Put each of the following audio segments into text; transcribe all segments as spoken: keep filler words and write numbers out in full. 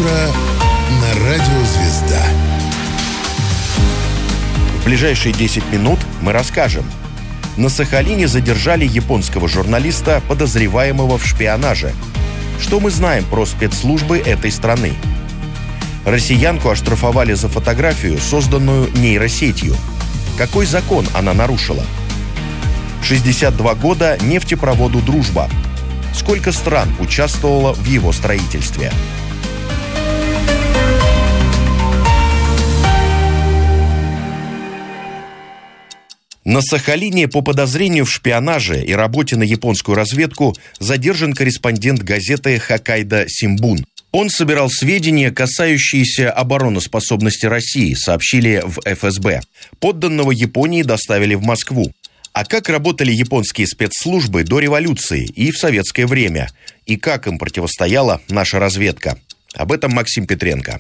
утро на радио «Звезда». В ближайшие десять минут мы расскажем. На Сахалине задержали японского журналиста, подозреваемого в шпионаже. Что мы знаем про спецслужбы этой страны? Россиянку оштрафовали за фотографию, созданную нейросетью. Какой закон она нарушила? шестьдесят два года нефтепроводу «Дружба». Сколько стран участвовало в его строительстве? На Сахалине по подозрению в шпионаже и работе на японскую разведку задержан корреспондент газеты «Хоккайдо Симбун». Он собирал сведения, касающиеся обороноспособности России, сообщили в эф эс бэ. Подданного Японии доставили в Москву. А как работали японские спецслужбы до революции и в советское время? И как им противостояла наша разведка? Об этом Максим Петренко.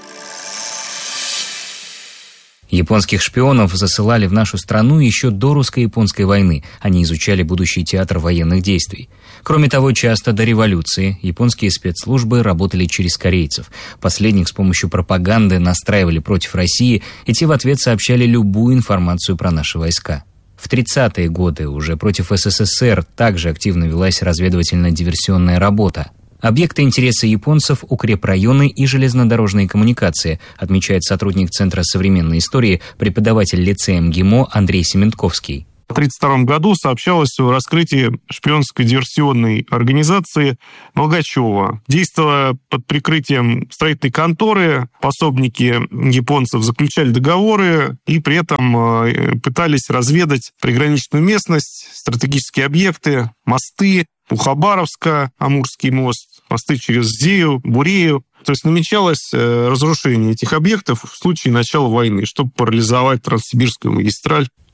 Японских шпионов засылали в нашу страну еще до русско-японской войны. Они изучали будущий театр военных действий. Кроме того, часто до революции японские спецслужбы работали через корейцев. Последних с помощью пропаганды настраивали против России, и те в ответ сообщали любую информацию про наши войска. В тридцатые годы уже против эс эс эс эр также активно велась разведывательно-диверсионная работа. Объекты интереса японцев – укрепрайоны и железнодорожные коммуникации, отмечает сотрудник Центра современной истории, преподаватель лицея МГИМО Андрей Сементковский. В тысяча девятьсот тридцать втором году сообщалось о раскрытии шпионской диверсионной организации Молгачева. Действуя под прикрытием строительной конторы, пособники японцев заключали договоры и при этом пытались разведать приграничную местность, стратегические объекты, мосты. У Хабаровска Амурский мост, мосты через Зею, Бурею. То есть намечалось разрушение этих объектов в случае начала войны, чтобы парализовать Транссибирскую магистраль.